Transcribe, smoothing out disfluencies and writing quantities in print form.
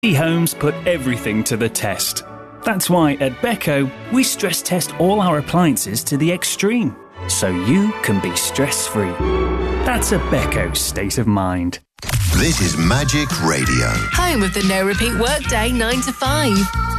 Homes put everything to the test. That's why at Beko, we stress test all our appliances to the extreme, so you can be stress-free. That's a Beko state of mind. This is Magic Radio. Home of the no repeat workday 9 to 5.